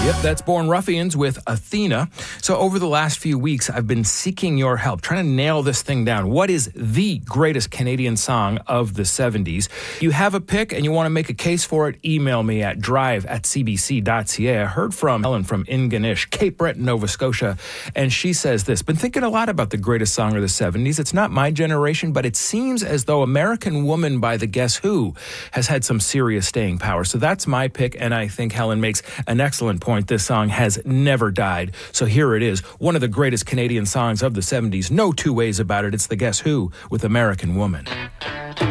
Yep, that's Born Ruffians with Athena. So over the last few weeks, I've been seeking your help, trying to nail this thing down. What is the greatest Canadian song of the 70s? You have a pick and you want to make a case for it, email me at drive@cbc.ca. I heard from Helen from Ingonish, Cape Breton, Nova Scotia, and she says this: been thinking a lot about the greatest song of the 70s. It's not my generation, but it seems as though American Woman by the Guess Who has had some serious staying power. So that's my pick, and I think Helen makes an excellent point. This song has never died. So here it is, one of the greatest Canadian songs of the 70s. No two ways about it. It's the Guess Who with American Woman.